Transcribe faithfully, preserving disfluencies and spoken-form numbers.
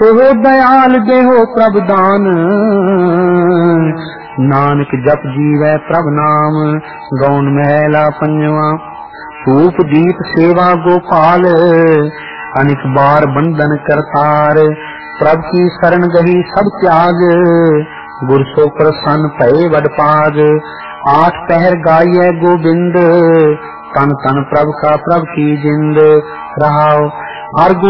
Soho Dayal देहो प्रभ दान, नानक जप जीवै प्रभ नाम। गौन महला पंजवा। धूप दीप सेवा गोपाल, अनेक बार बंधन करतार। प्रभ की शरण गही सब त्याग, गुर सो प्रसन्न भये वड पाग। आठ पहर गाइए गोबिंद, तन तन प्रभ का प्रभ की जिंद। रहाओ हर